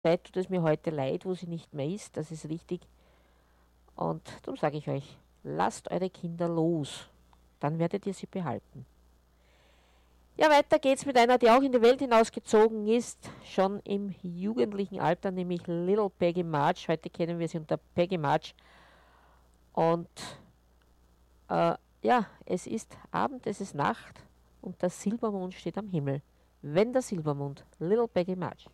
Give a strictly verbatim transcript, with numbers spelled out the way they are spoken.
Zeit tut es mir heute leid, wo sie nicht mehr ist, das ist richtig. Und darum sage ich euch, lasst eure Kinder los, dann werdet ihr sie behalten. Ja, weiter geht's mit einer, die auch in die Welt hinausgezogen ist, schon im jugendlichen Alter, nämlich Little Peggy March. Heute kennen wir sie unter Peggy March. Und äh, ja, es ist Abend, es ist Nacht und der Silbermond steht am Himmel. Wenn der Silbermond, Little Peggy March.